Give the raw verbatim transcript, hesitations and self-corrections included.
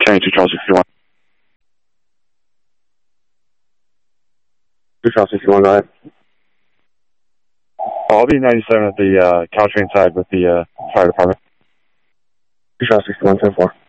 Change to Charles sixty-one. To Charles sixty-one, go ahead. Oh, I'll be ninety-seven at the uh, Caltrain side with the uh, fire department. To Charles sixty-one, ten four.